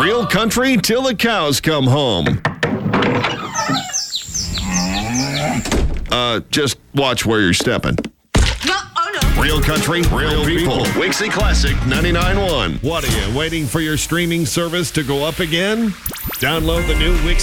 Real country till the cows come home. Just watch where you're stepping. No, oh no. Real country, real people. Wixie Classic 99.1. What are you, waiting for your streaming service to go up again? Download the new Wixie